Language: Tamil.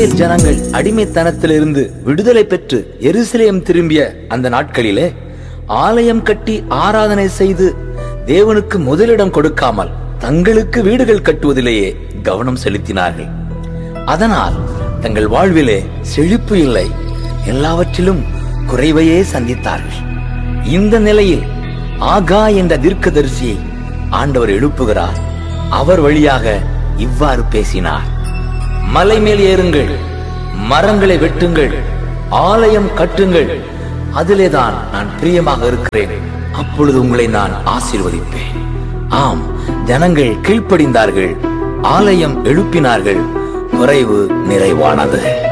இஸ்ரவேல் ஜனங்கள் அடிமைத்தனத்திலிருந்து விடுதலை பெற்று எருசலேம் திரும்பிய அந்த நாட்களிலே ஆலயம் கட்டி ஆராதனை செய்து தேவனுக்கு முதலிடம் கொடுக்காமல் தங்களுக்கு வீடுகள் கட்டுவதிலேயே கவனம் செலுத்தினார்கள். அதனால் தங்கள் வாழ்விலே செழிப்பு இல்லை, எல்லாவற்றிலும் குறைவையே சந்தித்தார்கள். இந்த நிலையில் ஆகா என்ற தீர்க்கதரிசியை ஆண்டவர் எழுப்புகிறார். அவர் வழியாக இவ்வாறு பேசினார்: மலை மேல் ஏறுங்கள், மரங்களை வெட்டுங்கள், ஆலயம் கட்டுங்கள், அதிலேதான் நான் பிரியமாக இருக்கிறேன். அப்பொழுது உங்களை நான் ஆசீர்வதிப்பேன். ஆம், ஜனங்கள் கீழ்ப்படிந்தார்கள், ஆலயம் எழுப்பினார்கள், குறைவு நிறைவானது.